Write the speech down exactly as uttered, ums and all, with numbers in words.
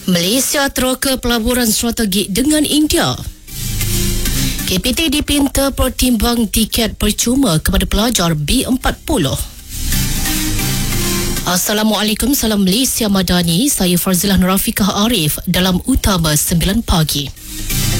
Malaysia teroka pelaburan strategi dengan India. K P T dipinta pertimbang tiket percuma kepada pelajar B empat puluh. Assalamualaikum, salam Malaysia Madani. Saya Farzilah Nurafikah Arif dalam Utama sembilan pagi.